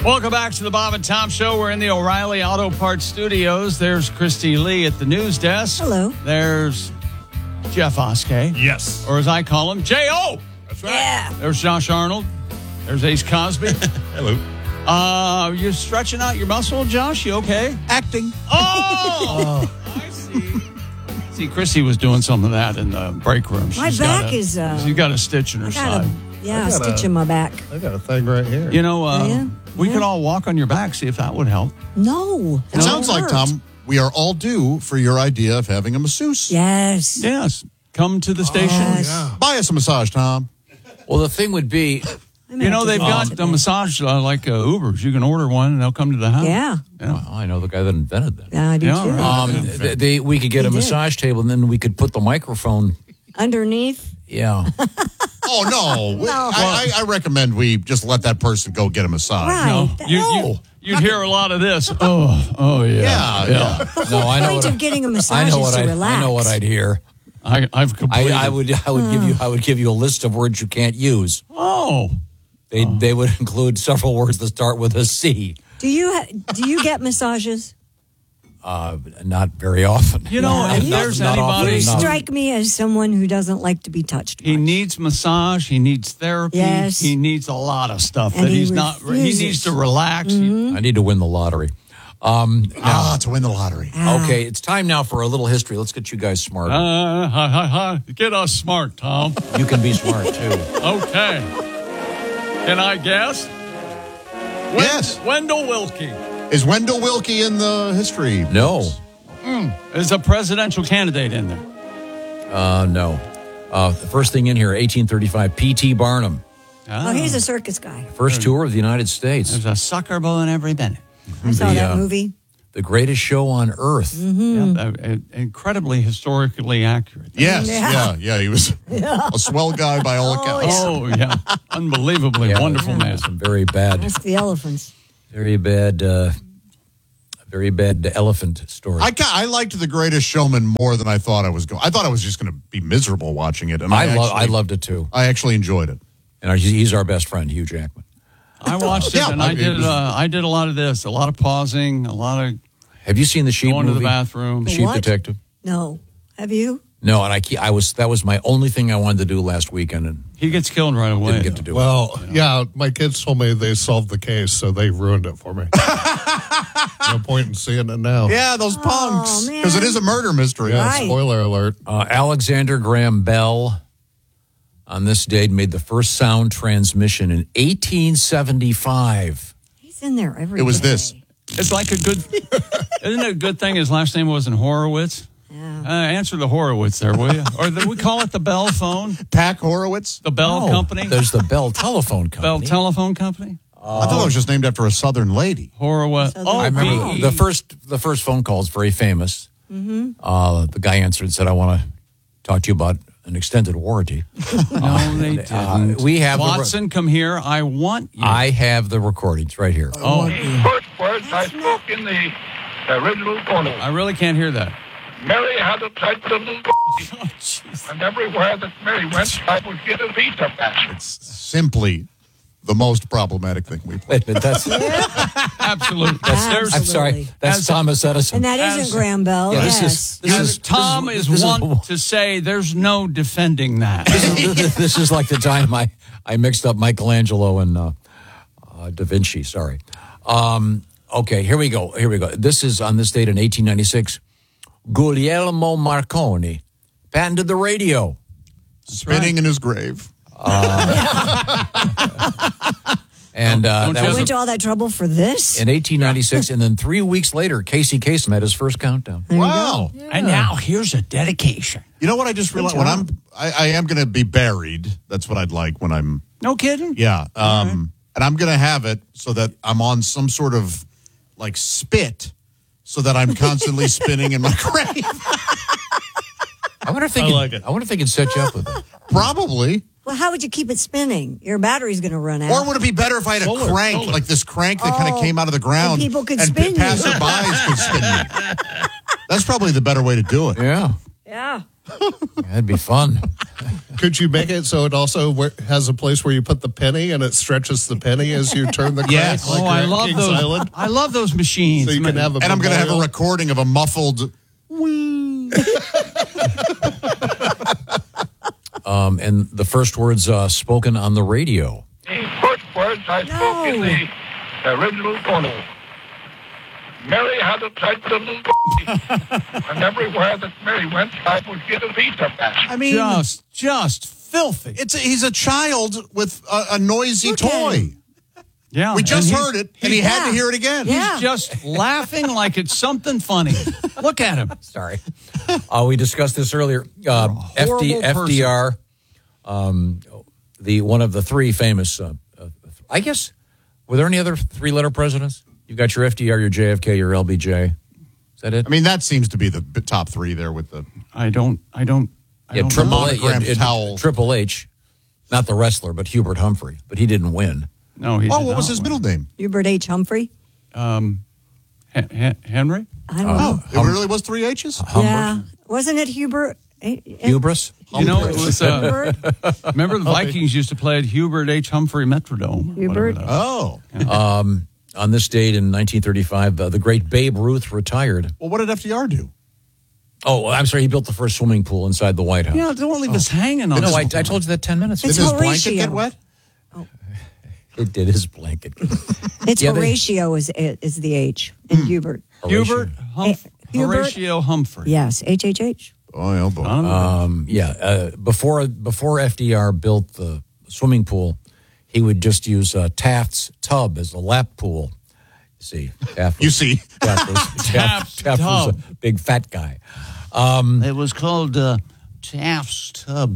Welcome back to the Bob and Tom Show. We're in the O'Reilly Auto Parts Studios. There's Christy Lee at the news desk. Hello. There's Jeff Oskey. Yes. Or as I call him, J.O. That's right. Yeah. There's Josh Arnold. There's Ace Cosby. Hello. You're stretching out your muscle, Josh? You okay? Acting. Oh! I see. See, Christy was doing some of that in the break room. My back is... She's got a stitch in her side. A stitch in my back. I got a thing right here. You know, Yeah. we could all walk on your back, see if that would help. No. It sounds like, Tom, we are all due for your idea of having a masseuse. Yes. Yes. Come to the station. Yes. Buy us a massage, Tom. Well, the thing would be, You know, they've got the massage like Ubers. You can order one and they'll come to the house. Yeah. well, I know the guy that invented that. Yeah, I do Yeah, too. right. We could get He a did. massage table, and then we could put the microphone. Underneath. Yeah. Oh, no. No. I recommend we just let that person go get a massage. Right. You'd hear a lot of this. Oh, yeah. Yeah. No, I know. point of getting a I massage know is what to I relax. know what I'd hear. I've completed. I would give you a list of words you can't use. Oh. They would include several words that start with a C. Do you get massages? Not very often. You know, Yeah. if You- there's Not often anybody, You enough. strike me as someone who doesn't like to be touched. he much. needs massage. He needs therapy. Yes. He needs a lot of stuff And that he he's not. He refuses. needs to relax. I need to win the lottery. To win the lottery. Okay, it's time now for a little history. Let's get you guys smart. Get us smart, Tom. You can be smart too. Okay. Can I guess? Yes. Wendell Willkie Is Wendell Willkie in the history? No. is a presidential candidate in there. No. The first thing in here, 1835, P.T. Barnum. Oh, he's a circus guy. First tour of the United States. There's a sucker ball in every minute. I saw that The, movie. The greatest show on earth. Yeah, incredibly historically accurate. Yes. Yeah. Yeah. He was a swell guy by all accounts. Oh, yeah. Unbelievably Yeah, wonderful man. Some very bad That's the elephants. very bad elephant story. I liked The Greatest Showman more than I thought I was going. I thought I was just going to be miserable watching it, and I loved it too. I actually enjoyed it. And he's our best friend, Hugh Jackman. I watched it, Yeah, and I did a lot of this, a lot of pausing, a lot of Have you seen the Sheep going to movie? the bathroom. The Sheep what? Detective? No. Have you? No, and that was my only thing I wanted to do last weekend, and He gets killed right away. didn't get to do it. Well, yeah, my kids told me they solved the case, so they ruined it for me. No point in seeing it now. Yeah, those punks. man. Because it is a murder mystery. Yeah, Right. spoiler alert. Alexander Graham Bell, on this date, made the first sound transmission in 1875. He's in there every day. It was this. It's like isn't it a good thing his last name wasn't Horowitz? Yeah. Answer the Horowitz there, will you? Or we call it the Bell phone? Pack Horowitz? The Bell No, Company? There's the Bell Telephone Company. Bell Telephone Company? I thought it was just named after a Southern lady. Horowitz. So Oh, I remember B.E. the first phone call is very famous. The guy answered and said, "I want to talk to you about an extended warranty." No, they didn't. we have the- Watson, come here. I want you. I have the recordings right here. Oh, First words I spoke in the original photo. I really can't hear that. Mary had a tight little Oh, jeez. and everywhere that Mary went, I would get a visa back. It's simply the most problematic thing we play. Wait a minute, that's, Absolutely. Absolutely. I'm sorry, that's As- Thomas Edison. And that As- isn't Graham Bell. Yeah, yes. Tom is wont to say there's no defending that. This is like the time I mixed up Michelangelo and Da Vinci. Sorry. Okay, here we go. This is on this date in 1896. Guglielmo Marconi patented the radio. Spinning in his grave. And Don't that you was Went to all that trouble for this? in 1896. And then 3 weeks later, Casey Kasem had his first countdown. Wow. And now here's a dedication. You know what I just realized? When I am going to be buried. That's what I'd like when I'm, No kidding? yeah. And I'm going to have it so that I'm on some sort of like spit so that I'm constantly spinning in my grave. I wonder if they I can, like it. I wonder if they can set you up with it. Probably. Well, how would you keep it spinning? Your battery's going to run out. Or would it be better if I had a crank, like this crank that kind of came out of the ground, And people could spin you. passerbys could spin me? That's probably the better way to do it. Yeah. Yeah. That'd be fun. Could you make it so it also has a place where you put the penny and it stretches the penny as you turn the crank? Yes. Like Oh, I you're at love Kings those. Island? I love those machines. So you can have a And I'm going to have a memorial. recording of a muffled. And the first words spoken on the radio. The first words I spoke in the original phono. Mary had a tight little and everywhere that Mary went, I would get a visa back. I mean, just filthy. he's a child with a noisy Look at toy. him. Yeah, We just and heard it, and he had to hear it again. Yeah. He's just laughing like it's something funny. Look at him. Sorry. We discussed this earlier. FDR, the one of the three famous, I guess, were there any other three-letter presidents? You've got your FDR, your JFK, your LBJ. Is that it? I mean, that seems to be the top three there with the. I don't Triple H, monogrammed towel. Triple H, not the wrestler, but Hubert Humphrey, but he didn't win. No, he Oh, did what was not his win. middle name? Hubert H. Humphrey. Henry? I don't know. It really was three H's? Yeah. Wasn't it Hubert? Hubris? You know, it was. Hubert? Remember, the Vikings used to play at Hubert H. Humphrey Metrodome. Hubert? whatever that was. Oh. On this date in 1935, the great Babe Ruth retired. Well, what did FDR do? Oh, I'm sorry, he built the first swimming pool inside the White House. Yeah, don't leave us hanging on. No, this. I told you that 10 minutes It's Did his ago. blanket Horatio. get wet? It did his blanket. It's Yeah, they- Horatio is the H in Hubert. Hubert, Hubert? Horatio Humphrey. Yes, HHH. Oh, boy. Before FDR built the swimming pool, he would just use Taft's tub as a lap pool. You see, Taft was, You see. Taft was tub. a big fat guy. It was called Taft's Tub.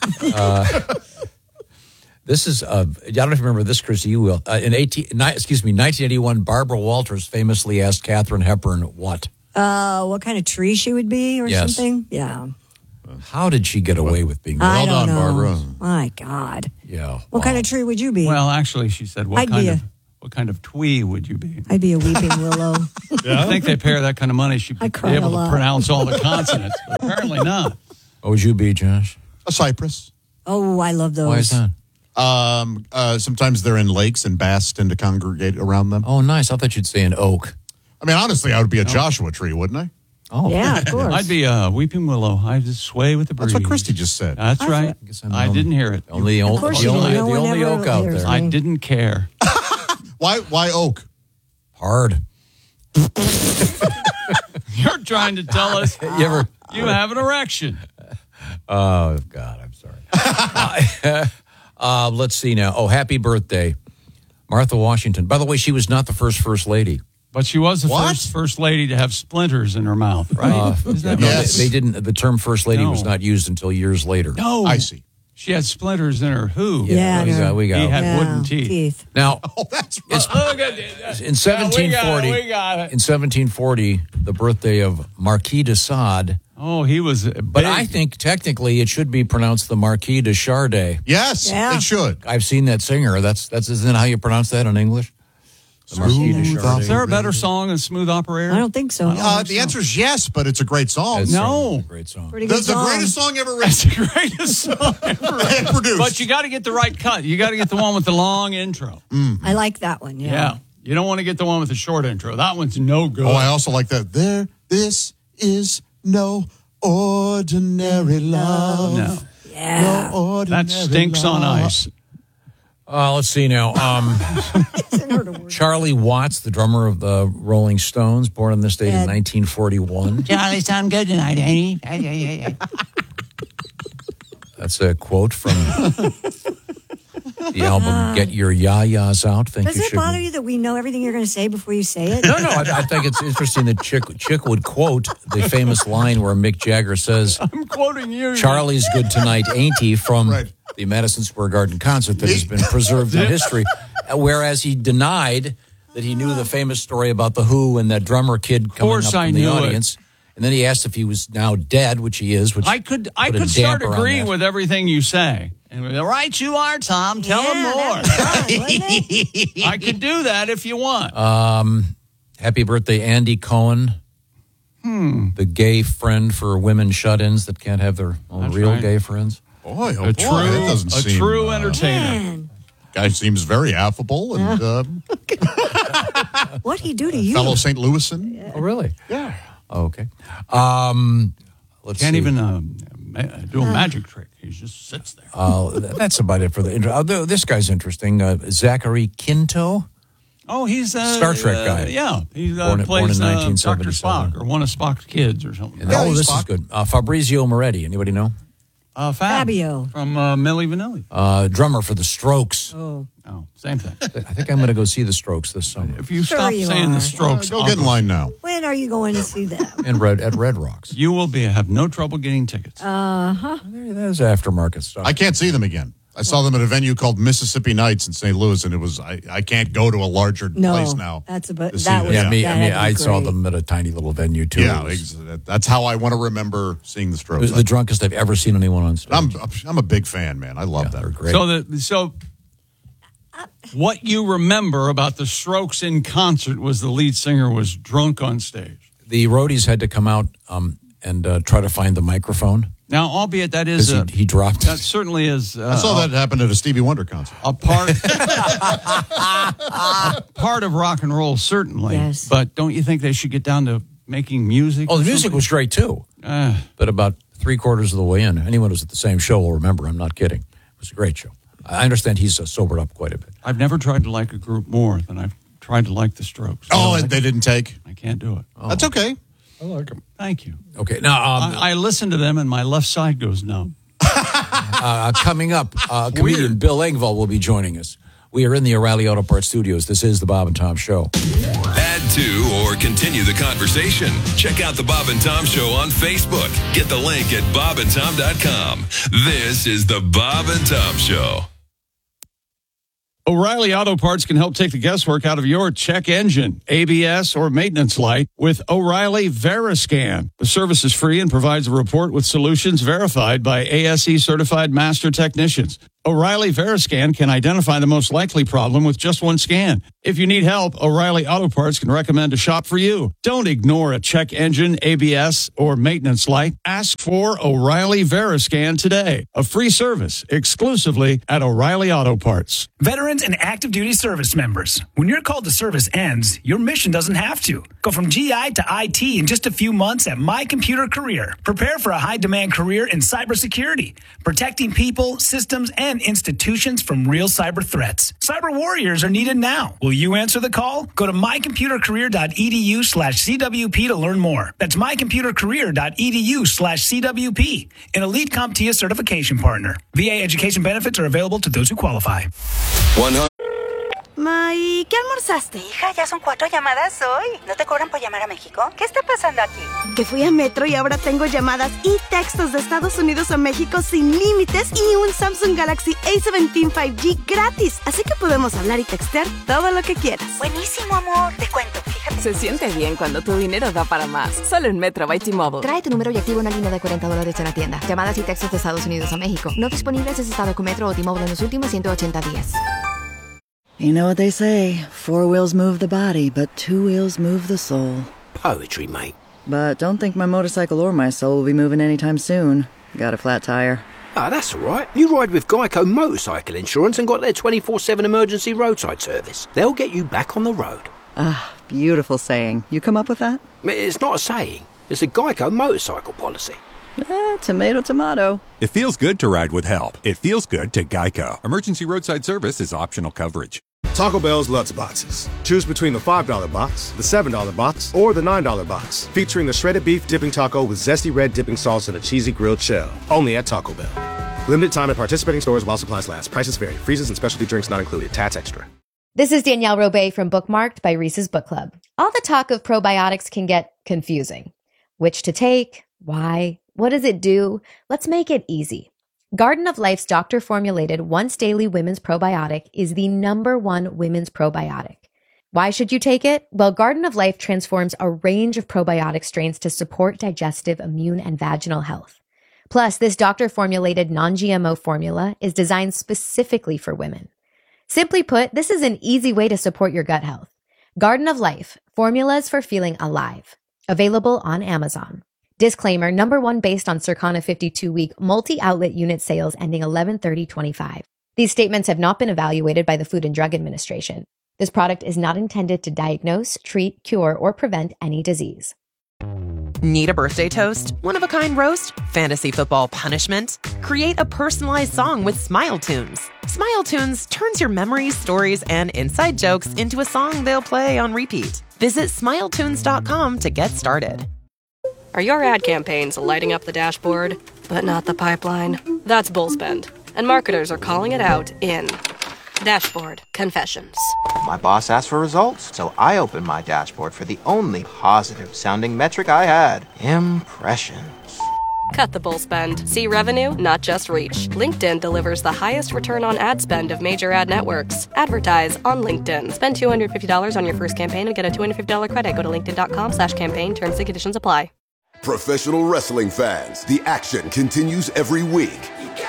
This is, I don't know if you remember this, Chrissy, you will. In 1981, Barbara Walters famously asked Katharine Hepburn what? What kind of tree she would be or Yes. something? Yeah. How did she get away with being I Well don't done, know. Barbara. My God. Yeah. What kind of tree would you be? Well, actually, she said, I'd be what kind of twee would you be? I'd be a weeping willow. I think they pay her that kind of money. She'd I be cry a able to lot. pronounce all the consonants. But apparently not. What would you be, Josh? A cypress. Oh, I love those. Why is that? Sometimes they're in lakes and bass tend to congregate around them. Oh, nice. I thought you'd say an oak. I mean, honestly, I would be a Joshua tree, wouldn't I? Oh, Yeah, of course. I'd be a weeping willow. I just sway with the breeze. That's what Christy just said. That's right. guess I'm the I only- didn't hear it. Only course you only didn't. No the one only ever oak out hears there. me. I didn't care. Why oak? Hard. You're trying to tell us you have an erection. Oh, God, I'm sorry. Let's see now. Oh, happy birthday, Martha Washington. By the way, she was not the first lady. But she was the What? first lady to have splinters in her mouth, right? Is that No, right? Yes. they didn't. The term first lady No. was not used until years later. No. I see. She had splinters in her who? Yeah, we got. He had Yeah, wooden teeth. Now, Oh, that's right. Look at this. in 1740, we got it. in 1740, the birthday of Marquis de Sade. Oh, he was But I think technically it should be pronounced the Marquis de Sade. Yes, Yeah. it should. I've seen that singer. That's isn't that how you pronounce that in English? The Marquis de Smooth Sade. Is there a better song than Smooth Operator? I don't think so. The answer is yes, but it's a great song. It's No. certainly a great song. Pretty The, good the song. greatest song ever That's written the greatest song ever. and produced. But you got to get the right cut. You got to get the one with the long intro. I like that one. Yeah. Yeah. You don't want to get the one with the short intro. That one's no good. Oh, I also like that. This is no ordinary love. No. Yeah. No ordinary That stinks on love. ice. Let's see now. Charlie Watts, the drummer of the Rolling Stones, born on this date in Ed. 1941. Charlie, sound good tonight, ain't he? That's a quote from the album "Get Your Ya-Ya's Out." Thank Does you, it Chick. bother you that we know everything you're going to say before you say it? No. I think it's interesting that Chick would quote the famous line where Mick Jagger says, I'm quoting you. "Charlie's good tonight, ain't he?" from Right. the Madison Square Garden concert that has been preserved in history. Whereas he denied that he knew the famous story about the Who and that drummer kid coming course up I in the knew it. audience. And then he asked if he was now dead, which he is. Which I could put a start damper on agreeing that. with everything you say. And we'd go, right, you are, Tom. Tell him Yeah, more. that was fun, wasn't it? I could do that if you want. Happy birthday, Andy Cohen. The gay friend for women shut-ins that can't have their own That's real right. gay friends. Boy, A true entertainer. Man, Guy seems very affable and what'd he do to you? fellow St. Louisan. Oh, really? Yeah. Okay. Let's Can't see. even do a magic trick. He just sits there. That's about it for the intro. This guy's interesting. Zachary Quinto. Oh, he's a Star Trek guy. Yeah, he Born in plays Dr. 1977. Spock or one of Spock's kids or something. And, Yeah, he's this is Spock. good. Fabrizio Moretti. Anybody know? Fabio. from Milli Vanilli. Drummer for the Strokes. Oh, Oh, same thing. I think I'm going to go see the Strokes this summer If you Sure stop you saying are. the Strokes, Go I'll get in go. line now. when are you going to see them? at Red Rocks. You will have no trouble getting tickets. There's aftermarket stuff. I can't see them again. I saw them at a venue called Mississippi Nights in St. Louis, and it was I can't go to a larger No, place now. that's about to see that them. was yeah, me. that I mean, had to be I saw great. them at a tiny little venue too. Yeah, It was that's how I want to remember seeing the Strokes. the drunkest I've ever seen anyone on stage. I'm a big fan, man. I love They're that. great. So what you remember about the Strokes in concert was the lead singer was drunk on stage. The roadies had to come out and try to find the microphone Now, albeit that is because he dropped that it. certainly is I saw that happen at a Stevie Wonder concert. a part part of rock and roll, certainly. Yes. But don't you think they should get down to making music? Oh, the or music something? was great too. But about 3/4 of the way in, anyone who's at the same show will remember. I'm not kidding. It was a great show. I understand he's sobered up quite a bit. I've never tried to like a group more than I've tried to like the Strokes. Oh, and they didn't take. I can't do it. That's okay. I like him. Thank you. Okay, now I listen to them and my left side goes numb. coming up, comedian Bill Engvall will be joining us. We are in the O'Reilly Auto Parts Studios. This is the Bob and Tom Show. Add to or continue the conversation. Check out the Bob and Tom Show on Facebook. Get the link at bobandtom.com. This is the Bob and Tom Show. O'Reilly Auto Parts can help take the guesswork out of your check engine, ABS, or maintenance light with O'Reilly Veriscan. The service is free and provides a report with solutions verified by ASE certified master technicians. O'Reilly Veriscan can identify the most likely problem with just one scan. If you need help, O'Reilly Auto Parts can recommend a shop for you. Don't ignore a check engine, ABS, or maintenance light. Ask for O'Reilly Veriscan today. A free service exclusively at O'Reilly Auto Parts. Veterans and active duty service members, when your call to service ends, your mission doesn't have to. Go from GI to IT in just a few months at My Computer Career. Prepare for a high-demand career in cybersecurity, protecting people, systems, and institutions from real cyber threats. Cyber warriors are needed now. Will you answer the call? Go to mycomputercareer.edu/CWP to learn more. That's mycomputercareer.edu/CWP, an elite CompTIA certification partner. VA education benefits are available to those who qualify. 100. Ma, ¿y qué almorzaste? Hija, ya son 4 llamadas hoy. ¿No te cobran por llamar a México? ¿Qué está pasando aquí? Que fui a Metro y ahora tengo llamadas y textos de Estados Unidos a México sin límites y un Samsung Galaxy A17 5G gratis. Así que podemos hablar y textear todo lo que quieras. Buenísimo, amor. Te cuento, fíjate. Se siente bien cuando tu dinero da para más. Solo en Metro by T-Mobile. Trae tu número y activa una línea de $40 en la tienda. Llamadas y textos de Estados Unidos a México. No disponibles si estado con Metro o T-Mobile en los últimos 180 días. You know what they say, 4 wheels move the body, but 2 wheels move the soul. Poetry, mate. But don't think my motorcycle or my soul will be moving anytime soon. Got a flat tire. Ah, that's all right. You ride with Geico Motorcycle Insurance and got their 24/7 emergency roadside service. They'll get you back on the road. Ah, beautiful saying. You come up with that? It's not a saying. It's a Geico motorcycle policy. Tomato, tomato. It feels good to ride with help. It feels good to Geico. Emergency roadside service is optional coverage. Taco Bell's Lutz Boxes. Choose between the $5 box, the $7 box, or the $9 box. Featuring the shredded beef dipping taco with zesty red dipping sauce and a cheesy grilled shell. Only at Taco Bell. Limited time at participating stores while supplies last. Prices vary. Freezes and specialty drinks not included. Tax extra. This is Danielle Robay from Bookmarked by Reese's Book Club. All the talk of probiotics can get confusing. Which to take? Why? What does it do? Let's make it easy. Garden of Life's doctor-formulated once-daily women's probiotic is the #1 women's probiotic. Why should you take it? Well, Garden of Life transforms a range of probiotic strains to support digestive, immune, and vaginal health. Plus, this doctor-formulated non-GMO formula is designed specifically for women. Simply put, this is an easy way to support your gut health. Garden of Life, formulas for feeling alive. Available on Amazon. Disclaimer, number one based on Circana 52-week multi-outlet unit sales ending 11/30/25. These statements have not been evaluated by the Food and Drug Administration. This product is not intended to diagnose, treat, cure, or prevent any disease. Need a birthday toast? One-of-a-kind roast? Fantasy football punishment? Create a personalized song with Smile Tunes. Smile Tunes turns your memories, stories, and inside jokes into a song they'll play on repeat. Visit smiletunes.com to get started. Are your ad campaigns lighting up the dashboard, but not the pipeline? That's Bullspend, and marketers are calling it out in Dashboard Confessions. My boss asked for results, so I opened my dashboard for the only positive-sounding metric I had: impressions. Cut the bull spend. See revenue, not just reach. LinkedIn delivers the highest return on ad spend of major ad networks. Advertise on LinkedIn. Spend $250 on your first campaign and get a $250 credit. Go to linkedin.com/campaign. Terms and conditions apply. Professional wrestling fans, the action continues every week.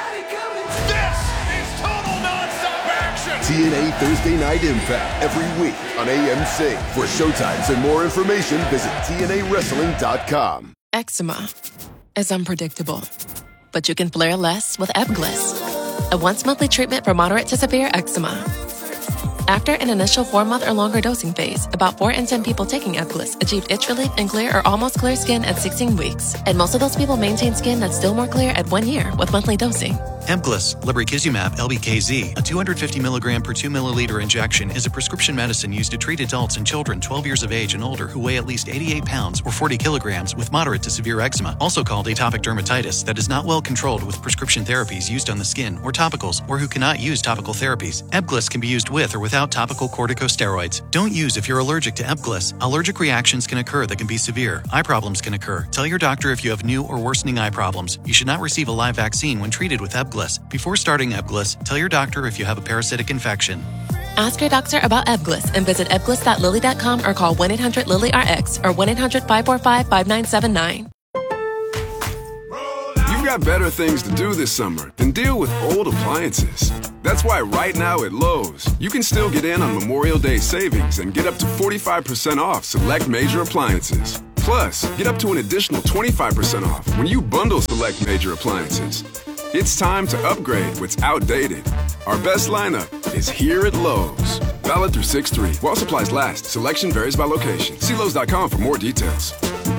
TNA Thursday Night Impact every week on AMC. For showtimes and more information, visit TNAWrestling.com. Eczema is unpredictable, but you can flare less with Ebglyss, a once-monthly treatment for moderate to severe eczema. After an initial 4-month or longer dosing phase, about 4 in 10 people taking Ebglyss achieved itch relief and clear or almost clear skin at 16 weeks. And most of those people maintain skin that's still more clear at 1 year with monthly dosing. Ebglyss, lebrikizumab LBKZ, a 250 milligram per 2 milliliter injection, is a prescription medicine used to treat adults and children 12 years of age and older who weigh at least 88 pounds or 40 kilograms with moderate to severe eczema, also called atopic dermatitis, that is not well controlled with prescription therapies used on the skin or topicals, or who cannot use topical therapies. Ebglyss can be used with or without topical corticosteroids. Don't use if you're allergic to Ebglyss. Allergic reactions can occur that can be severe. Eye problems can occur. Tell your doctor if you have new or worsening eye problems. You should not receive a live vaccine when treated with Ebglyss. Before starting Ebglyss, tell your doctor if you have a parasitic infection. Ask your doctor about Ebglyss and visit ebglyss.lilly.com or call 1-800-LILY-RX or 1-800-545-5979. You've got better things to do this summer than deal with old appliances. That's why right now at Lowe's, you can still get in on Memorial Day savings and get up to 45% off select major appliances. Plus, get up to an additional 25% off when you bundle select major appliances. It's time to upgrade what's outdated. Our best lineup is here at Lowe's. Valid through 6/3. While supplies last, selection varies by location. See Lowe's.com for more details.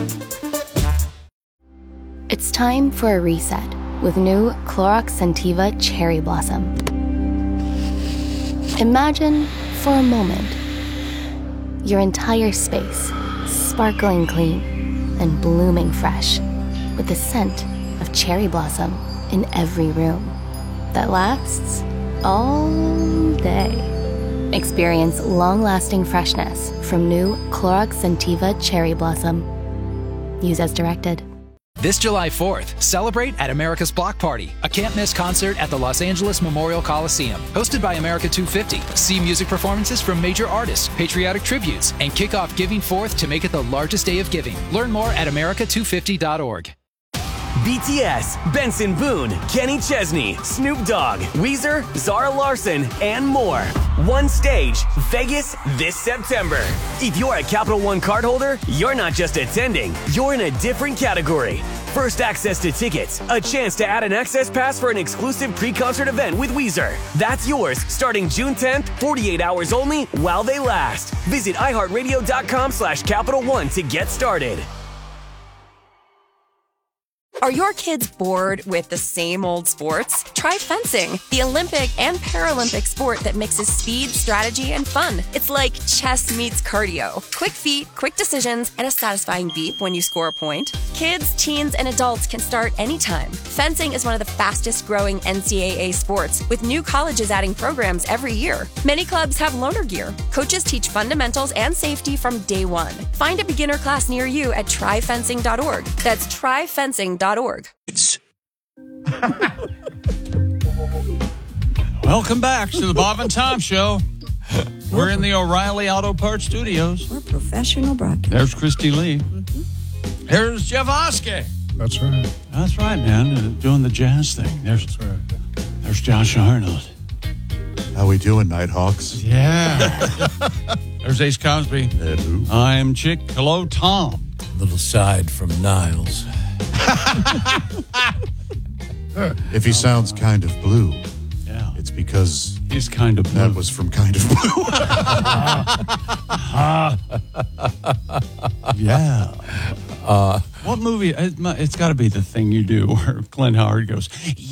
It's time for a reset with new Clorox Scentiva Cherry Blossom. Imagine, for a moment, your entire space sparkling clean and blooming fresh with the scent of cherry blossom in every room that lasts all day. Experience long-lasting freshness from new Clorox Scentiva Cherry Blossom. Use as directed. This July 4th, celebrate at America's Block Party, a can't-miss concert at the Los Angeles Memorial Coliseum. Hosted by America 250, see music performances from major artists, patriotic tributes, and kick off Giving Forth to make it the largest day of giving. Learn more at america250.org. BTS, Benson Boone, Kenny Chesney, Snoop Dogg, Weezer, Zara Larsson, and more. One stage, Vegas, this September. If you're a Capital One cardholder, you're not just attending, you're in a different category. First access to tickets, a chance to add an access pass for an exclusive pre-concert event with Weezer. That's yours starting June 10th, 48 hours only while they last. Visit iHeartRadio.com/Capital One to get started. Are your kids bored with the same old sports? Try fencing, the Olympic and Paralympic sport that mixes speed, strategy, and fun. It's like chess meets cardio. Quick feet, quick decisions, and a satisfying beep when you score a point. Kids, teens, and adults can start anytime. Fencing is one of the fastest growing NCAA sports, with new colleges adding programs every year. Many clubs have loaner gear. Coaches teach fundamentals and safety from day one. Find a beginner class near you at tryfencing.org. That's tryfencing.org. Welcome back to the Bob and Tom Show. We're in the O'Reilly Auto Parts Studios. We're professional broadcasters. There's Christy Lee. Here's Jeff Oskey. That's right. That's right, man. Doing the jazz thing. There's Josh Arnold. How we doing, Nighthawks? Yeah. There's Ace Cosby. Hello. I'm Chick. Hello, Tom. little side from Niles. If he sounds kind of blue, yeah, it's because he's kind of blue. That was from Kind of Blue. Yeah. What movie? It's got to be The Thing You Do, where Clint Howard goes,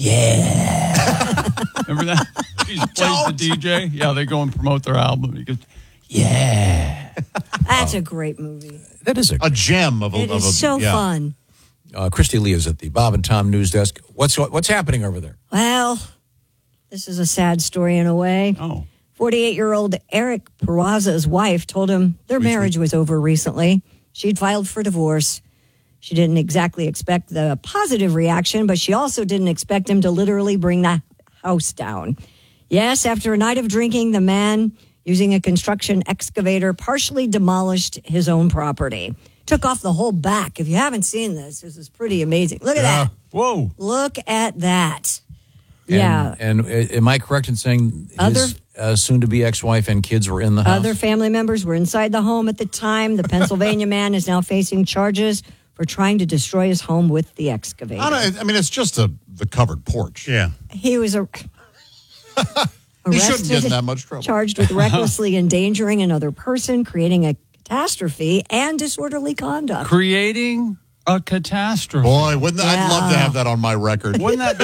yeah. Remember that? He plays the DJ. Yeah, they go and promote their album. He goes, yeah. That's a great movie. That is a gem of a. It is so fun. Christy Lee is at the Bob and Tom news desk. What's happening over there? Well, this is a sad story in a way. Oh. 48-year-old Eric Peraza's wife told him their marriage was over recently. She'd filed for divorce. She didn't exactly expect the positive reaction, but she also didn't expect him to literally bring the house down. Yes, after a night of drinking, the man, using a construction excavator, partially demolished his own property. Took off the whole back. If you haven't seen this is pretty amazing. Look at that. Whoa. Look at that. And am I correct in saying his soon-to-be ex-wife and kids were in the house? Other family members were inside the home at the time. The Pennsylvania man is now facing charges for trying to destroy his home with the excavator. I mean, it's just the covered porch. Yeah. He was He shouldn't get in that much trouble. Charged with recklessly endangering another person, creating a catastrophe, and disorderly conduct. Creating a catastrophe. Boy, I'd love to have that on my record. Wouldn't that be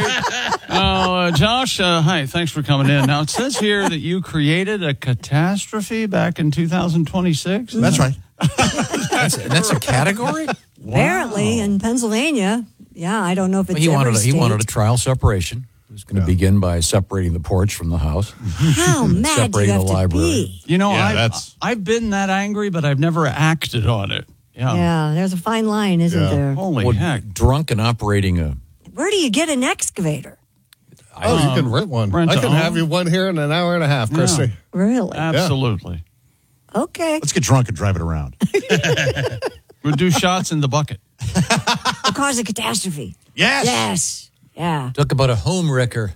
great? Josh, hi, thanks for coming in. Now, it says here that you created a catastrophe back in 2026. That's right. That's a category? Apparently, in Pennsylvania. Yeah, I don't know if it's he wanted state. a trial separation. It was going to begin by separating the porch from the house. How mad do you have to be? You know, I've been that angry, but I've never acted on it. Yeah, there's a fine line, isn't there? Holy heck. Drunk and operating a... Where do you get an excavator? You can rent one. I can have you one here in an hour and a half, Christy. Yeah. Really? Absolutely. Okay. Let's get drunk and drive it around. We'll do shots in the bucket. We'll cause a catastrophe. Yes. Yes. Yeah. Talk about a home wrecker.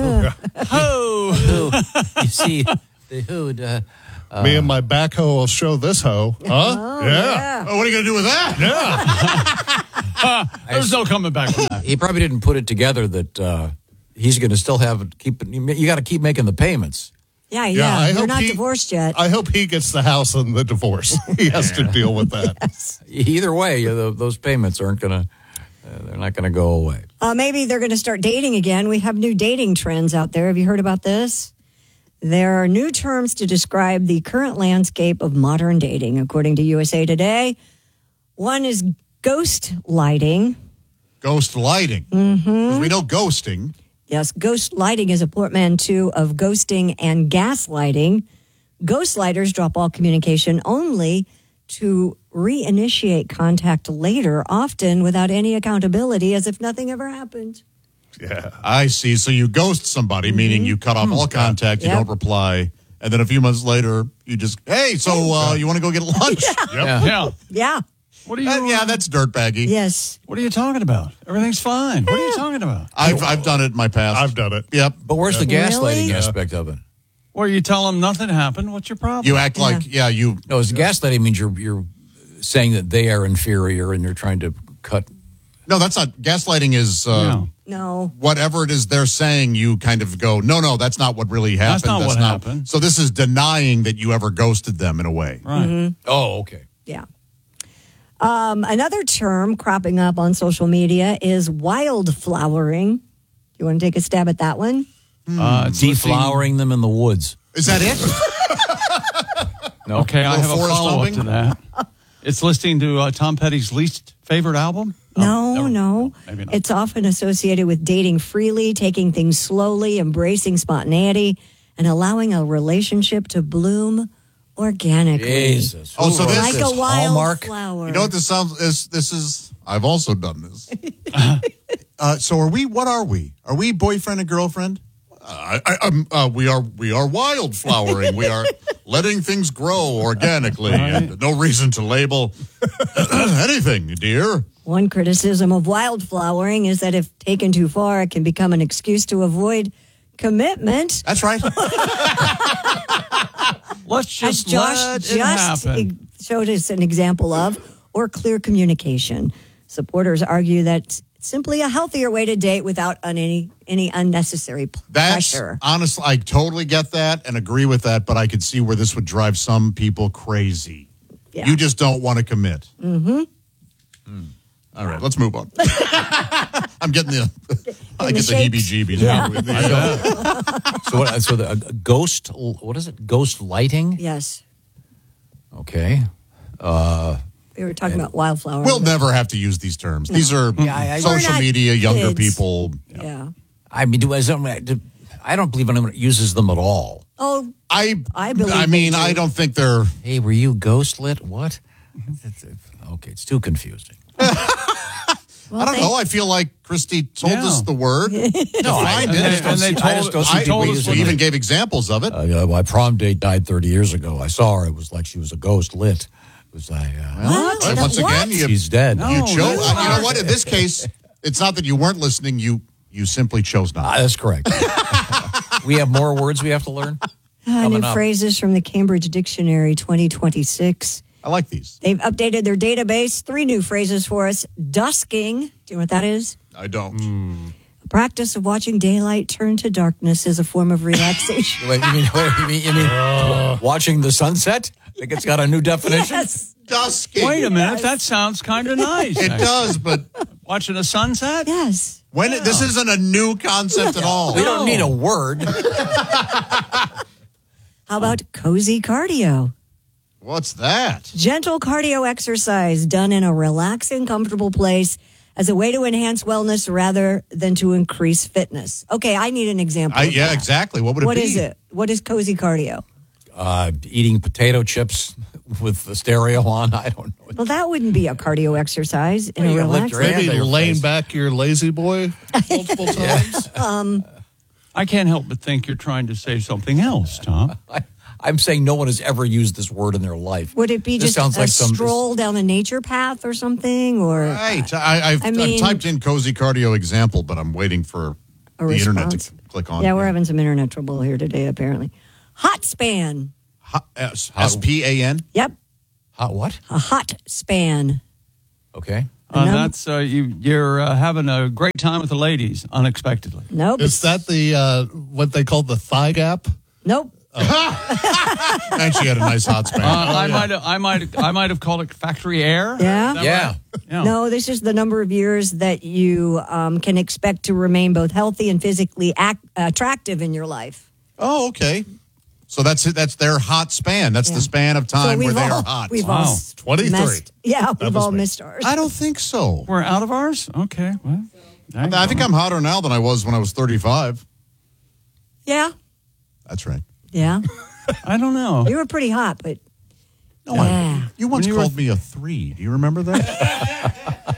Ho! You see, the hood... Me and my backhoe will show this hoe. Huh? Oh, yeah. Oh, what are you going to do with that? Yeah. There's no coming back from that. He probably didn't put it together that he's going to still you got to keep making the payments. Yeah. I You're hope not divorced yet. I hope he gets the house and the divorce. He has to deal with that. Yes. Either way, those payments aren't going to... they're not going to go away. Maybe they're going to start dating again. We have new dating trends out there. Have you heard about this? There are new terms to describe the current landscape of modern dating, according to USA Today. One is ghost lighting. Ghost lighting. Mm-hmm. We know ghosting. Yes, ghost lighting is a portmanteau of ghosting and gaslighting. Ghostlighters drop all communication only to reinitiate contact later, often without any accountability, as if nothing ever happened. Yeah. I see. So you ghost somebody, meaning you cut off all contact, you don't reply, and then a few months later, you just, hey, so you want to go get lunch? Yeah. What are you? That's dirtbaggy. Yes. What are you talking about? Everything's fine. What are you talking about? I've done it in my past. I've done it. Yep. But where's the gaslighting Really? aspect of it? Well, you tell them nothing happened. What's your problem? You act like, you... No, gaslighting means you're saying that they are inferior and you're trying to cut... No, that's not... Gaslighting is... No. Whatever it is they're saying, you kind of go, no, that's not what really happened. That's not what happened. So this is denying that you ever ghosted them in a way. Right. Mm-hmm. Oh, okay. Yeah. Another term cropping up on social media is wildflowering. You want to take a stab at that one? Deflowering them in the woods. Is that it? No. Okay, I have a forest follow-up humping? to that. It's listening to Tom Petty's least favorite album? No. Maybe not. It's often associated with dating freely, taking things slowly, embracing spontaneity, and allowing a relationship to bloom organically. Jesus. Oh, so this Like is a Hallmark? wildflower. You know what this sounds is? This is. I've also done this. So are we? What are we? Are we boyfriend and girlfriend? We are wildflowering. We are letting things grow organically, and no reason to label anything, dear. One criticism of wildflowering is that if taken too far, it can become an excuse to avoid commitment. That's right. Let's As just Josh let it happen. showed us an example of. or clear communication. Supporters argue that it's simply a healthier way to date without any unnecessary pressure. Honestly, I totally get that and agree with that, but I could see where this would drive some people crazy. Yeah. You just don't want to commit. Mm-hmm. All right, let's move on. I'm getting the heebie-jeebies. Yeah. So the ghost, what is it? Ghost lighting? Yes. Okay. We were talking about wildflower. We'll never have to use these terms. These are social media, younger people. Yeah. I mean, I don't believe anyone uses them at all. Oh, I believe. I mean, I don't think they're. Hey, were you ghost lit? What? Okay, it's too confusing. I don't know. I feel like Christy told us the word. And they told us. We even gave examples of it. My prom date died 30 years ago. I saw her. It was like she was a ghost lit. It was like, what? Once again, she's dead. You chose. You know what? In this case, it's not that you weren't listening. You simply chose not. That's correct. We have more words we have to learn. New phrases from the Cambridge Dictionary 2026. I like these. They've updated their database. 3 new phrases for us. Dusking. Do you know what that is? I don't. A practice of watching daylight turn to darkness is a form of relaxation. You mean watching the sunset? I think it's got a new definition. Yes. Dusking. Wait a minute. That sounds kind of nice. It does, but watching a sunset? Yes. This isn't a new concept at all. We don't need a word. How about cozy cardio? What's that? Gentle cardio exercise done in a relaxing, comfortable place as a way to enhance wellness rather than to increase fitness. Okay, I need an example. Yeah, exactly. What would it be? What is it? What is cozy cardio? Eating potato chips with the stereo on. I don't know. Well, that wouldn't be a cardio exercise in a relaxing. Maybe laying back your lazy boy multiple times. I can't help but think you're trying to say something else, Tom. I'm saying no one has ever used this word in their life. Would it be This just sounds a like stroll down a nature path or something? Or Right. I've typed in cozy cardio example, but I'm waiting for the internet to click on. Yeah, we're having some internet trouble here today, apparently. Hot span. S-P-A-N? Yep. Hot what? A hot span. Okay. That's you're having a great time with the ladies unexpectedly. Nope. Is that the what they call the thigh gap? Nope. And she had a nice hot span. I might have called it factory air. Yeah. Yeah. Yeah. No, this is the number of years that you can expect to remain both healthy and physically attractive in your life. Oh, okay. So that's it. That's their hot span. That's the span of time where they are hot. We've all 23. we've all missed ours. I don't think so. We're out of ours? Okay. Well, I think I'm hotter now than I was when I was 35. Yeah. That's right. Yeah. I don't know. You were pretty hot, but No, you once called me a 3. Do you remember that?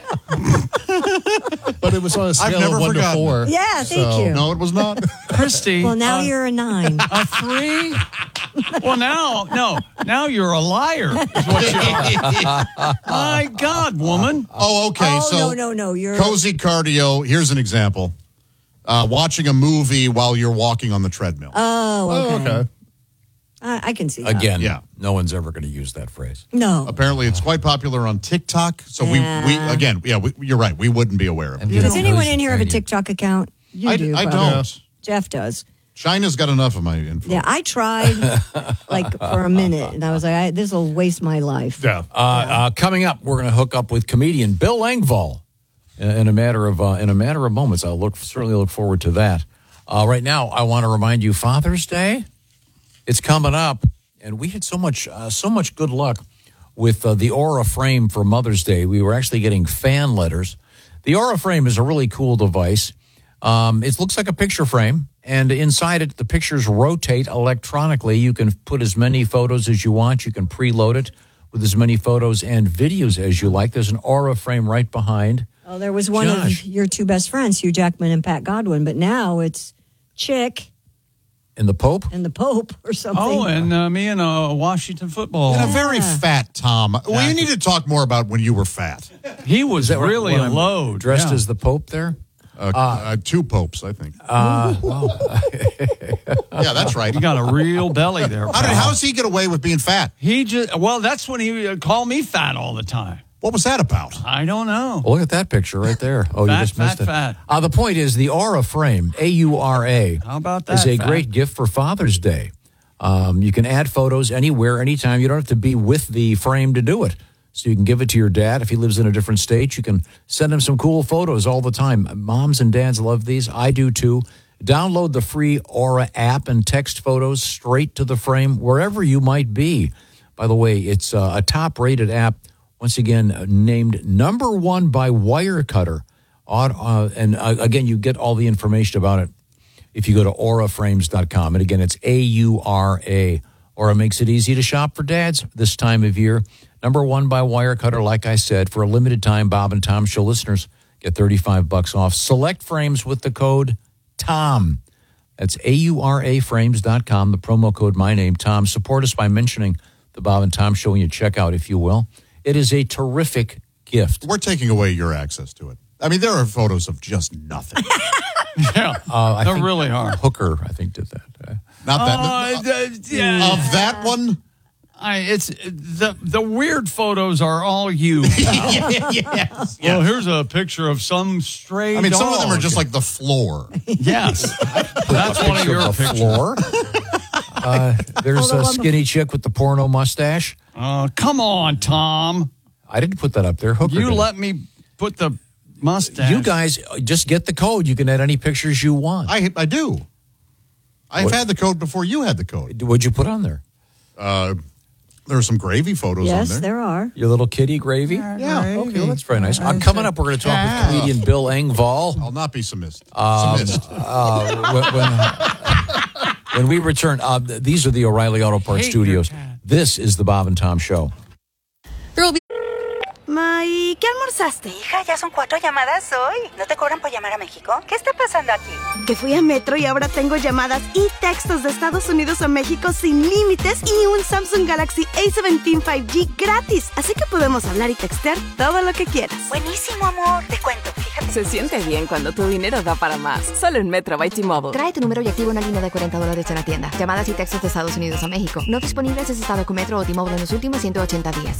But it was on a scale I've never of 1 to forgotten 4. yeah, thank you. No, it was not. Christy. Well, now you're a 9. A 3? Well, now you're a liar. Is what you are. My God, woman. Oh, okay. Oh, so no. You're cozy cardio. Here's an example. Watching a movie while you're walking on the treadmill. Oh, okay. Okay. I can see that. Again, Yeah. no one's ever going to use that phrase. No. Apparently, it's quite popular on TikTok. So Yeah. you're right. We wouldn't be aware of it. Does anyone in here have a TikTok account? You I do. don't. probably. Jeff does. China's got enough of my info. Yeah, I tried for a minute, and I was like, this will waste my life. Yeah. Coming up, we're going to hook up with comedian Bill Engvall in a matter of moments. I'll certainly look forward to that. Right now, I want to remind you, Father's Day, it's coming up, and we had so much good luck with the Aura Frame for Mother's Day. We were actually getting fan letters. The Aura Frame is a really cool device. It looks like a picture frame, and inside it, the pictures rotate electronically. You can put as many photos as you want. You can preload it with as many photos and videos as you like. There's an Aura Frame right behind. Oh, there was one of your 2 best friends, Hugh Jackman and Pat Godwin, but now it's Chick And the Pope? and the Pope or something. Oh, and me and a Washington football. And a very fat Tom. Well, you need to talk more about when you were fat. He was really a load. Dressed as the Pope there? 2 popes, I think. Yeah, that's right. You got a real belly there. How does he get away with being fat? That's when he called me fat all the time. What was that about? I don't know. Well, look at that picture right there. Oh, you just missed it. Fat. The point is the Aura frame, AURA, How about that? is a Fat? great gift for Father's Day. You can add photos anywhere, anytime. You don't have to be with the frame to do it. So you can give it to your dad. If he lives in a different state, you can send him some cool photos all the time. Moms and dads love these. I do too. Download the free Aura app and text photos straight to the frame wherever you might be. By the way, it's a top-rated app, once again, named #1 by Wirecutter. And again, you get all the information about it if you go to auraframes.com. And again, it's AURA. Aura makes it easy to shop for dads this time of year. #1 by Wirecutter, like I said, for a limited time, Bob and Tom Show listeners get $35 off. Select frames with the code TOM. That's AURAFrames.com, the promo code, my name, Tom. Support us by mentioning the Bob and Tom Show when you check out, if you will. It is a terrific gift. We're taking away your access to it. I mean, there are photos of just nothing. Yeah, I they think really are. Hooker, I think, did that. Not that. Of that one? It's the weird photos are all you. Yes. Well, here's a picture of some stray. I mean, some of them are dog. just like the floor. Yes, that's one of your pictures. Floor. There's a skinny chick with the porno mustache. Come on, Tom. I didn't put that up there. Hooker You did. let me put the mustache. You guys just get the code. You can add any pictures you want. I do. I've had the code before you had the code. What'd you put on there? There are some gravy photos on Yes, there. there are. Your little kitty gravy? Yeah. Okay, well, that's very nice. Coming up, we're going to talk with comedian Bill Engvall. I'll not be submissive. When we return, these are the O'Reilly Auto Parts Studios. This is the Bob and Tom Show. Ma, ¿y qué almorzaste? Hija, ya son 4 llamadas hoy. ¿No te cobran por llamar a México? ¿Qué está pasando aquí? Que fui a Metro y ahora tengo llamadas y textos de Estados Unidos a México sin límites y un Samsung Galaxy A17 5G gratis. Así que podemos hablar y textear todo lo que quieras. Buenísimo, amor. Te cuento, fíjate. Se siente bien cuando tu dinero da para más. Solo en Metro by T-Mobile. Trae tu número y activa una línea de $40 en la tienda. Llamadas y textos de Estados Unidos a México. No disponibles en estado con Metro o T-Mobile en los últimos 180 días.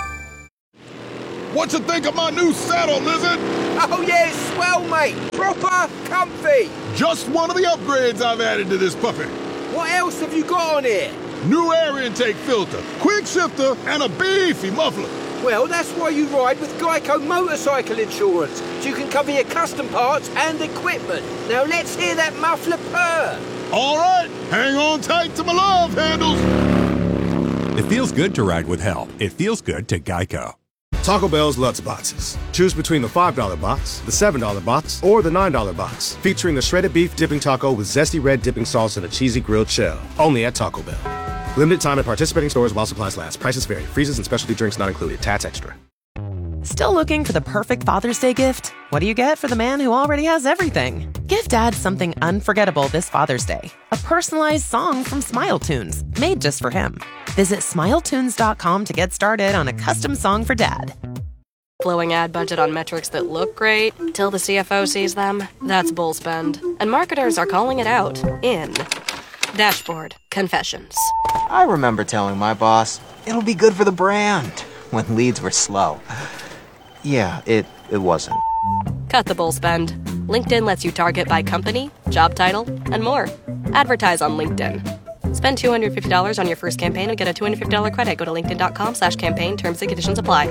What you think of my new saddle, Lizard? Oh, yeah, it's swell, mate. Proper comfy. Just one of the upgrades I've added to this puppy. What else have you got on here? New air intake filter, quick shifter, and a beefy muffler. Well, that's why you ride with Geico Motorcycle Insurance, so you can cover your custom parts and equipment. Now let's hear that muffler purr. All right, hang on tight to my love handles. It feels good to ride with help. It feels good to Geico. Taco Bell's Lutz Boxes. Choose between the $5 box, the $7 box, or the $9 box, featuring the shredded beef dipping taco with zesty red dipping sauce and a cheesy grilled shell. Only at Taco Bell. Limited time at participating stores while supplies last. Prices vary. Freezes and specialty drinks not included. Tats extra. Still looking for the perfect Father's Day gift? What do you get for the man who already has everything? Give Dad something unforgettable this Father's Day. A personalized song from Smile Tunes, made just for him. Visit SmileTunes.com to get started on a custom song for Dad. Blowing ad budget on metrics that look great till the CFO sees them, that's bull spend. And marketers are calling it out in Dashboard Confessions. I remember telling my boss, it'll be good for the brand, when leads were slow. Yeah, it wasn't. Cut the bull spend. LinkedIn lets you target by company, job title, and more. Advertise on LinkedIn. Spend $250 on your first campaign and get a $250 credit. Go to linkedin.com/campaign. Terms and conditions apply.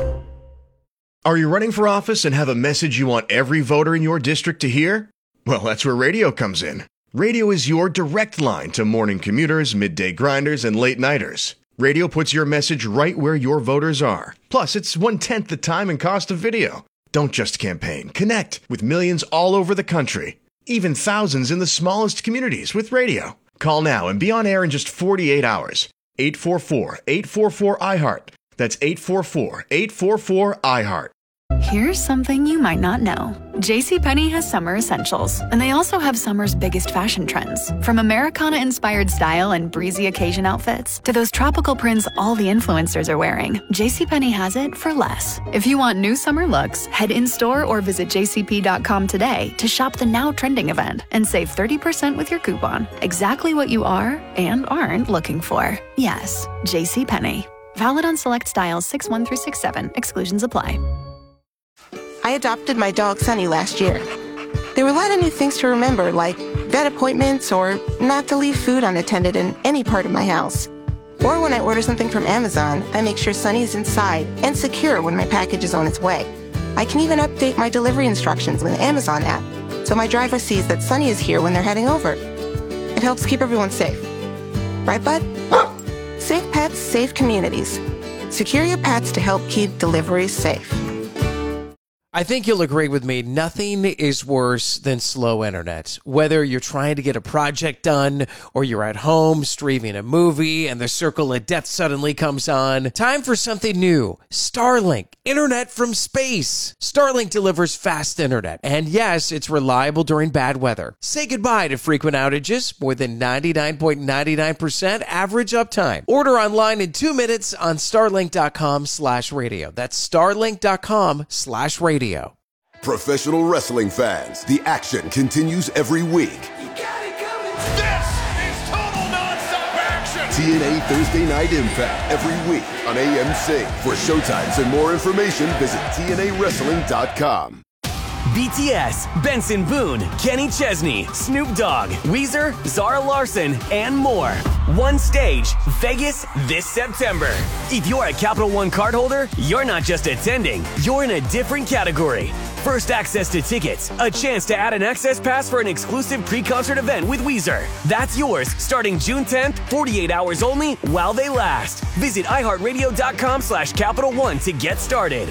Are you running for office and have a message you want every voter in your district to hear? Well, that's where radio comes in. Radio is your direct line to morning commuters, midday grinders, and late nighters. Radio puts your message right where your voters are. Plus, it's 1/10 the time and cost of video. Don't just campaign. Connect with millions all over the country. Even thousands in the smallest communities with radio. Call now and be on air in just 48 hours. 844-844-IHEART. That's 844-844-IHEART. Here's something you might not know. JCPenney has summer essentials, and they also have summer's biggest fashion trends. From Americana-inspired style and breezy occasion outfits to those tropical prints all the influencers are wearing, JCPenney has it for less. If you want new summer looks, head in-store or visit jcp.com today to shop the now trending event and save 30% with your coupon. Exactly what you are and aren't looking for. Yes, JCPenney. Valid on select styles 6-1 through 6-7. Exclusions apply. I adopted my dog Sunny last year. There were a lot of new things to remember, like vet appointments or not to leave food unattended in any part of my house. Or when I order something from Amazon, I make sure Sunny is inside and secure when my package is on its way. I can even update my delivery instructions with the Amazon app, so my driver sees that Sunny is here when they're heading over. It helps keep everyone safe. Right, bud? Safe pets, safe communities. Secure your pets to help keep deliveries safe. I think you'll agree with me, nothing is worse than slow internet. Whether you're trying to get a project done or you're at home streaming a movie and the circle of death suddenly comes on, time for something new. Starlink, internet from space. Starlink delivers fast internet, and yes, it's reliable during bad weather. Say goodbye to frequent outages, more than 99.99% average uptime. Order online in 2 minutes on starlink.com/radio. That's starlink.com/radio. Professional wrestling fans, the action continues every week. This is total nonstop action! TNA Thursday Night Impact every week on AMC. For showtimes and more information, visit TNAWrestling.com. BTS, Benson Boone, Kenny Chesney, Snoop Dogg, Weezer, Zara Larsson, and more. One stage, Vegas this September. If you're a Capital One cardholder, you're not just attending, you're in a different category. First access to tickets, a chance to add an access pass for an exclusive pre-concert event with Weezer. That's yours starting June 10th, 48 hours only while they last. Visit iHeartRadio.com/Capital One to get started.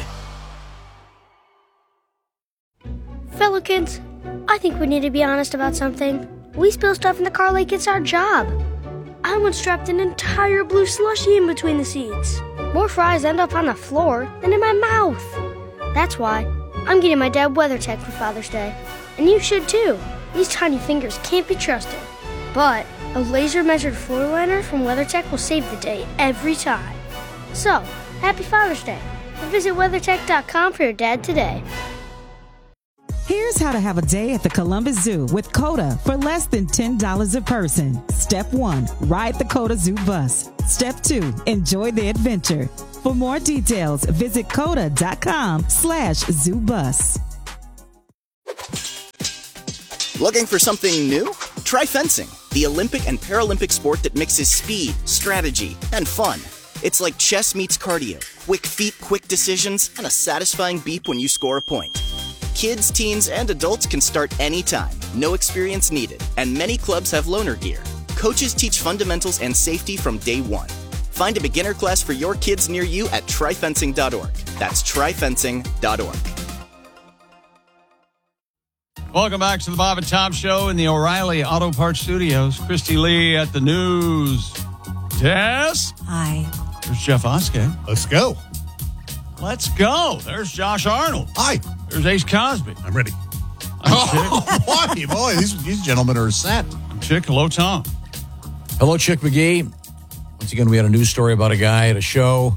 Fellow kids, I think we need to be honest about something. We spill stuff in the car like it's our job. I once strapped an entire blue slushie in between the seats. More fries end up on the floor than in my mouth. That's why I'm getting my dad WeatherTech for Father's Day. And you should too. These tiny fingers can't be trusted. But a laser-measured floor liner from WeatherTech will save the day every time. So, happy Father's Day. And visit WeatherTech.com for your dad today. Here's how to have a day at the Columbus Zoo with COTA for less than $10 a person. Step 1, ride the COTA Zoo bus. Step 2, enjoy the adventure. For more details, visit COTA.com/ZooBus. Looking for something new? Try fencing, the Olympic and Paralympic sport that mixes speed, strategy, and fun. It's like chess meets cardio. Quick feet, quick decisions, and a satisfying beep when you score a point. Kids, teens, and adults can start anytime. No experience needed. And many clubs have loaner gear. Coaches teach fundamentals and safety from day one. Find a beginner class for your kids near you at tryfencing.org. That's tryfencing.org. Welcome back to the Bob and Tom Show in the O'Reilly Auto Parts Studios. Christy Lee at the news. Tess? Hi. There's Jeff Oskey. Let's go. Let's go. There's Josh Arnold. Hi. There's Ace Cosby. I'm ready. Boy, these gentlemen are set. I'm Chick. Hello, Tom. Hello, Chick McGee. Once again, we had a news story about a guy at a show.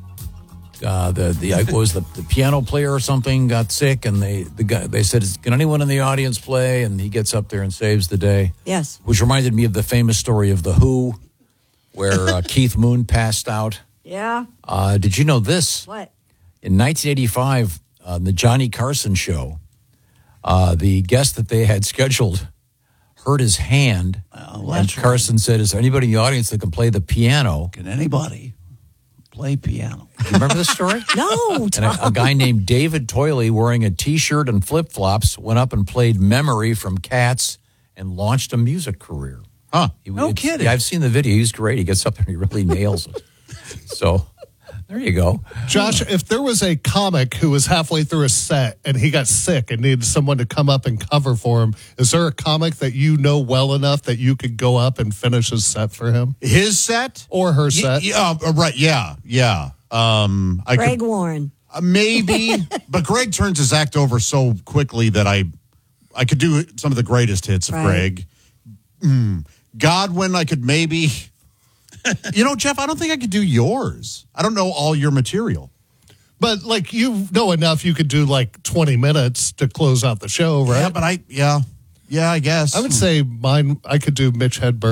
The piano player or something got sick, and they said, "Can anyone in the audience play?" And he gets up there and saves the day. Yes. Which reminded me of the famous story of The Who, where Keith Moon passed out. Yeah. Did you know this? What? In 1985, the Johnny Carson show, the guest that they had scheduled hurt his hand. And Carson said, "Is there anybody in the audience that can play the piano?" Can anybody play piano? You remember this story? No. And a guy named David Toyley, wearing a T-shirt and flip-flops, went up and played Memory from Cats and launched a music career. Huh. No kidding. Yeah, I've seen the video. He's great. He gets up there and he really nails it. So there you go. Josh, if there was a comic who was halfway through a set and he got sick and needed someone to come up and cover for him, is there a comic that you know well enough that you could go up and finish his set for him? His set? Or her set? Right, yeah. Greg Warren. Maybe, but Greg turns his act over so quickly that I could do some of the greatest hits of Greg. Godwin, I could maybe... Jeff, I don't think I could do yours. I don't know all your material. But, you know enough, you could do, 20 minutes to close out the show, right? Yeah, but I guess. I would say mine, I could do Mitch Hedberg,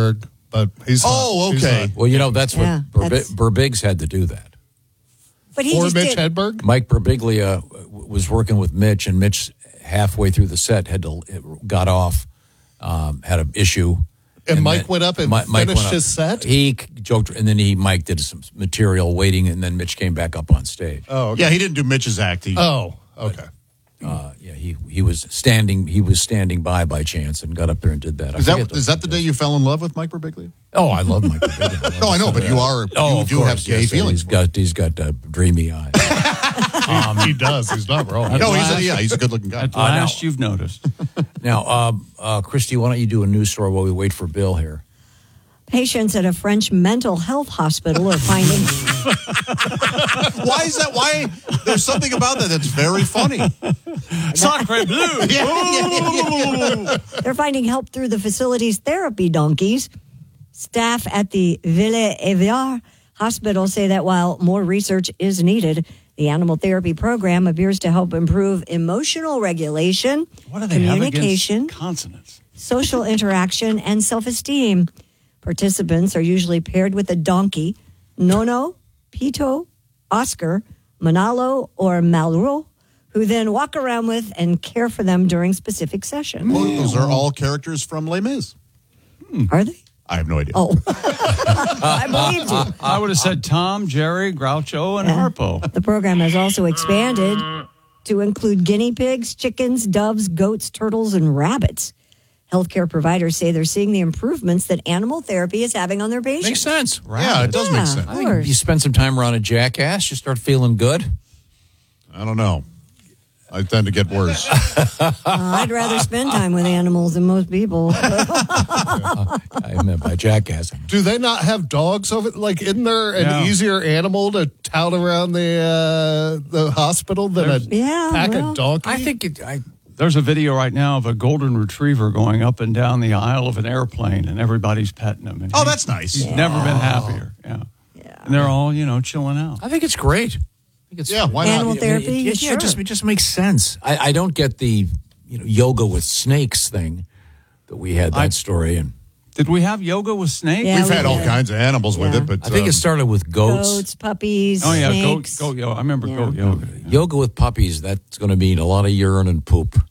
but he's Oh, he's okay. not. Well, you know, that's what Yeah, that's- Burbiggs had to do that. But he Or just Mitch did. Hedberg? Mike Birbiglia was working with Mitch, and Mitch halfway through the set got off, had an issue. And Mike went up and finished his set? He joked, and then Mike did some material waiting, and then Mitch came back up on stage. Oh, okay. Yeah, he didn't do Mitch's act. Oh, okay. Yeah, he was standing by chance and got up there and did that. Is that the day you fell in love with Mike Birbiglia? Oh, I love Mike Birbiglia. No, I know, but you of do have course, gay yes, feelings. He's got dreamy eyes. He does. He's not wrong. No, he's a good-looking guy. At last, you've noticed. Now, Christy, why don't you do a news story while we wait for Bill here? Patients at a French mental health hospital are finding. Why is that? Why? There's something about that that's very funny. Sacre bleu. They're finding help through the facility's therapy donkeys. Staff at the Ville-et-Viard hospital say that while more research is needed, the animal therapy program appears to help improve emotional regulation, What do they have communication, against consonants? social interaction, and self-esteem. Participants are usually paired with a donkey, Nono, Pito, Oscar, Manalo, or Maluro, who then walk around with and care for them during specific sessions. Well, those are all characters from Les Mis. Are they? I have no idea. Oh. I believed you. I would have said Tom, Jerry, Groucho, and Harpo. The program has also expanded to include guinea pigs, chickens, doves, goats, turtles, and rabbits. Healthcare providers say they're seeing the improvements that animal therapy is having on their patients. Makes sense. Yeah, it does make sense. Of course. You spend some time around a jackass, you start feeling good. I don't know. I tend to get worse. I'd rather spend time with animals than most people. I meant by jackass. Do they not have dogs over? Like, isn't there an easier animal to tout around the hospital than a pack of donkeys? I think There's a video right now of a golden retriever going up and down the aisle of an airplane, and everybody's petting him. And that's nice. He's never been happier. Yeah. And they're all, chilling out. I think it's great. Why not? Animal therapy? It Sure. just makes sense. I don't get the yoga with snakes thing that we had that story. And did we have yoga with snakes? Yeah, We've we had all did. kinds of animals with it, but I think it started with goats. Goats, puppies, Oh, yeah, snakes. goat yoga. I remember goat yoga. Yoga with puppies, that's going to mean a lot of urine and poop.